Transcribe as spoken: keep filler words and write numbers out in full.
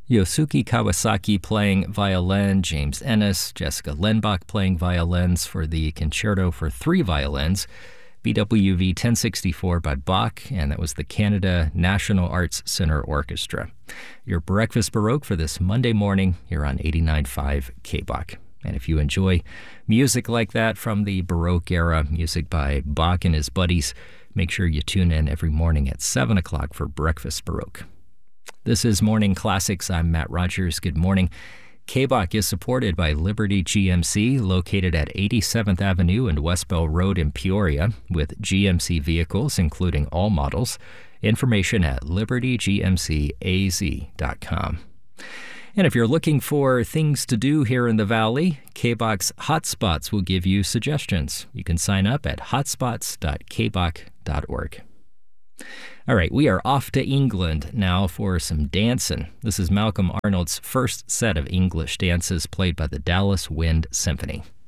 Yosuke Kawasaki playing violin, James Ennis, Jessica Lenbach playing violins for the Concerto for Three Violins, B W V ten sixty-four by Bach, and that was the Canada National Arts Centre Orchestra. Your Breakfast Baroque for this Monday morning here on eighty-nine point five K B O C. And if you enjoy music like that from the Baroque era, music by Bach and his buddies, make sure you tune in every morning at seven o'clock for Breakfast Baroque. This is Morning Classics. I'm Matt Rogers. Good morning. K B O C is supported by Liberty G M C, located at eighty-seventh Avenue and West Bell Road in Peoria, with G M C vehicles, including all models. Information at liberty g m c a z dot com. And if you're looking for things to do here in the Valley, K B O C's Hotspots will give you suggestions. You can sign up at hotspots dot k b o c dot org. All right, we are off to England now for some dancing. This is Malcolm Arnold's first set of English dances played by the Dallas Wind Symphony.